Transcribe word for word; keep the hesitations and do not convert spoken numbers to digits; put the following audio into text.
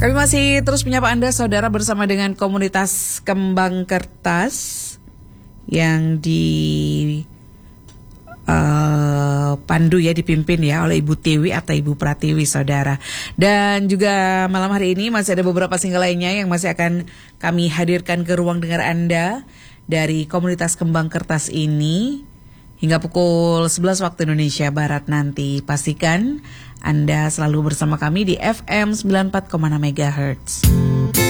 Kami masih terus menyapa Anda saudara bersama dengan komunitas Kembang Kertas yang di uh, pandu ya, dipimpin ya oleh Ibu Tiwi atau Ibu Pratiwi saudara. Dan juga malam hari ini masih ada beberapa single lainnya yang masih akan kami hadirkan ke ruang dengar Anda dari komunitas Kembang Kertas ini hingga pukul sebelas waktu Indonesia Barat nanti. Pastikan Anda selalu bersama kami di F M sembilan puluh empat koma enam megahertz.